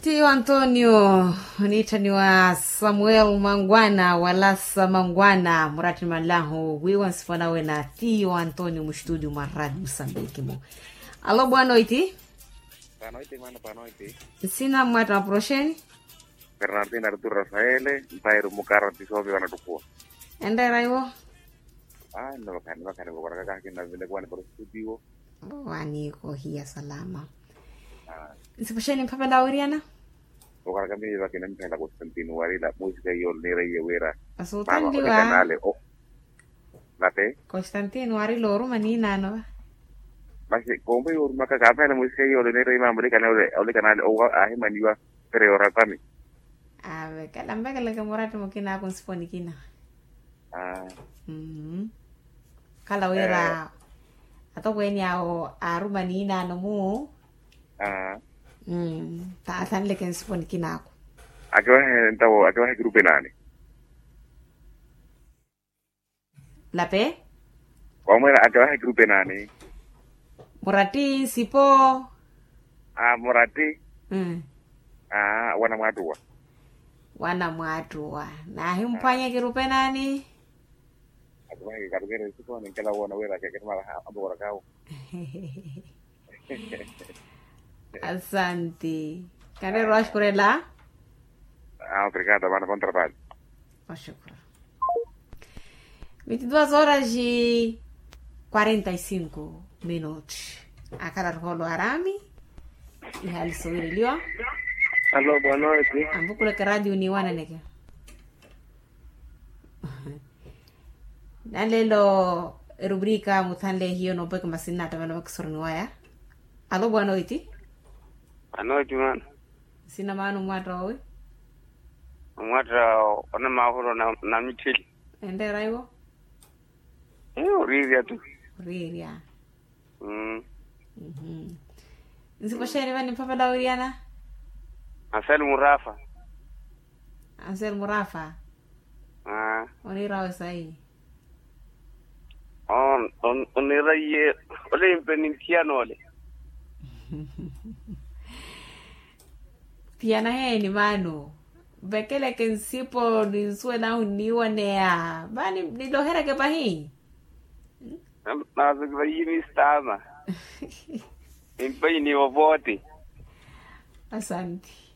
Tio Antonio nitani wa Samuel Mangwana walasa Mangwana murati malahu wiwa nsifana wena Tio Antonio mstudio maradi Msambiki mo. Alo boa noite. Boa noite, mano, boa noite. Sina mwata aprosheni? Bernardino Arturo Rafaele, mpairu mukaro tisovi wanatukua. Endera iwo? Ndo wakani kwa kaki na vile kwa ni kwa studio. Waniko hiya salama. Nsiposheni mpapa lauriana? Kwa kami wakina mpenda Constantino Warila, musika hiyo nira hiyo wera. Asultan diwa? Kanale, Nate? Constantino Warila oruma ni nano? Basi, kumbe uruma kakapa na musika hiyo nira hiyo mamuli kanale, ahima niwa pero rakami. Awe, kalambaka laka murati mukina ako nsiponi kina. Kala wera ato kweni ao aruma ni nano mu. Taatan leke nsiponi kina ako. Akiwahe grupe nani? Lape? Kwa mwera akiwahe grupe nani? Murati sipo. Murati? Wana mwatua. Wana mwatua. Na himpanya kirupe nani? Akiwahe karugere sipo ni kila wana wera kekeni mara hapo warakao. Asante. Kare rosh kurela? Obrigado, mano, bom trabalho. Shukran. 22:45. Akala rolo arami. Ihali soirilio. Alô, boa noite. Ambukule ka radio ni wana neke. Nalelo rubrika mutanle hiyo no peke masina tamana makisorni waya. Alô, boa noite. Boa noite, mano. Sina manu mwata owe? Mwata ona mahuro na mitili. Endera iwo? Uriria tu. Uriria. Nsiposheni vani mpapa la uriana? Ansel Murafa. Ansel Murafa? Onirawe sahi? Oniraye, ole impenintiano ole. Tiana heni manu. Bekele kensipo nisue na uniwa nea. Bani nilohera ke pahi? Nazikwa yini stama. Impe ni wovote. Asante.